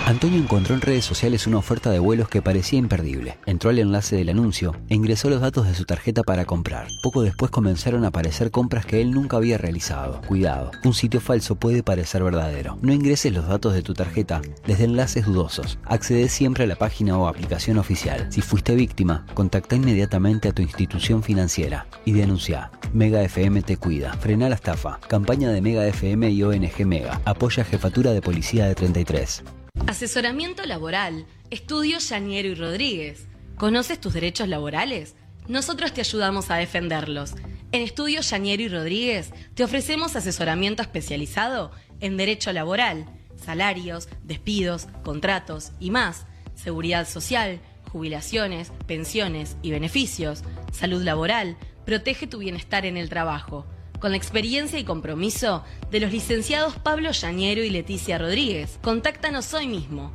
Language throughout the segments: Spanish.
Antonio encontró en redes sociales una oferta de vuelos que parecía imperdible. Entró al enlace del anuncio e ingresó los datos de su tarjeta para comprar. Poco después comenzaron a aparecer compras que él nunca había realizado. Cuidado, un sitio falso puede parecer verdadero. No ingreses los datos de tu tarjeta desde enlaces dudosos. Accede siempre a la página o aplicación oficial. Si fuiste víctima, contacta inmediatamente a tu institución financiera y denuncia. Mega FM te cuida. Frena la estafa. Campaña de Mega FM y ONG Mega. Apoya Jefatura de Policía de 33. Asesoramiento laboral. Estudio Yaniero y Rodríguez. ¿Conoces tus derechos laborales? Nosotros te ayudamos a defenderlos. En Estudio Yaniero y Rodríguez te ofrecemos asesoramiento especializado en derecho laboral, salarios, despidos, contratos y más, seguridad social, jubilaciones, pensiones y beneficios, salud laboral, protege tu bienestar en el trabajo. Con la experiencia y compromiso de los licenciados Pablo Yaniero y Leticia Rodríguez. Contáctanos hoy mismo.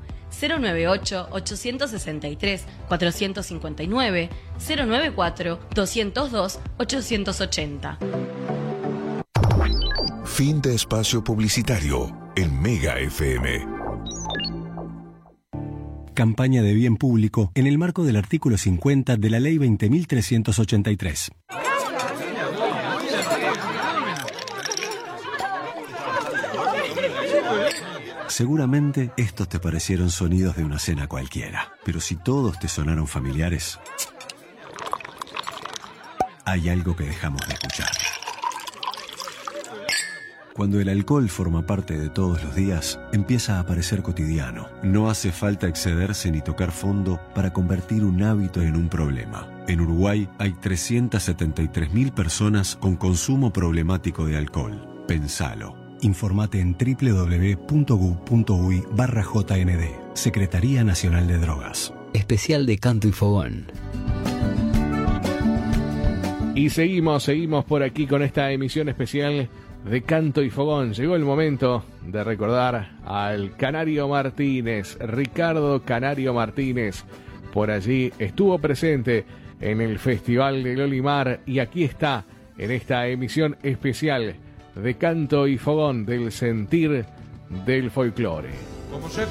098-863-459, 094-202-880. Fin de espacio publicitario en Mega FM. Campaña de bien público en el marco del artículo 50 de la Ley 20.383. Seguramente estos te parecieron sonidos de una cena cualquiera, pero si todos te sonaron familiares, hay algo que dejamos de escuchar. Cuando el alcohol forma parte de todos los días, empieza a parecer cotidiano. No hace falta excederse ni tocar fondo para convertir un hábito en un problema. En Uruguay hay 373.000 personas con consumo problemático de alcohol. Pensalo. Informate en www.gu.uy/JND. Secretaría Nacional de Drogas. Especial de Canto y Fogón. Y seguimos por aquí con esta emisión especial de Canto y Fogón. Llegó el momento de recordar al Canario Martínez, Ricardo Canario Martínez. Por allí estuvo presente en el Festival del Olimar y aquí está en esta emisión especial de Canto y Fogón, del sentir del folclore. Como se